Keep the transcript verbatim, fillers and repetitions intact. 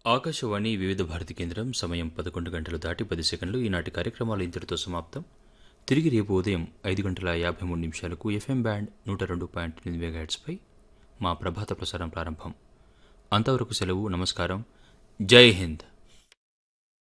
ఆకాశవాణి వివిధ భారతి కేంద్రం సమయం పదకొండు గంటలు దాటి పది సెకండ్లు. ఈనాటి కార్యక్రమాలు ఇంతటితో సమాప్తం. తిరిగి రేపు ఉదయం ఐదు గంటల యాభై మూడు నిమిషాలకు ఎఫ్ఎం బ్యాండ్ నూట రెండు పాయింట్ ఎనిమిది మెగాహెర్ట్జ్పై మా ప్రభాత ప్రసారం ప్రారంభం. అంతవరకు సెలవు. నమస్కారం. జై హింద్.